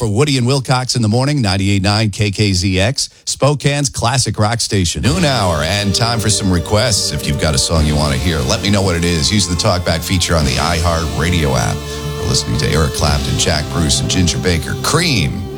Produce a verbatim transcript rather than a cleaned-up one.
for Woody and Wilcox in the morning, ninety-eight point nine K K Z X, Spokane's classic rock station. Noon hour, and time for some requests. If you've got a song you want to hear, let me know what it is. Use the TalkBack feature on the iHeart Radio app. We're listening to Eric Clapton, Jack Bruce, and Ginger Baker. Cream.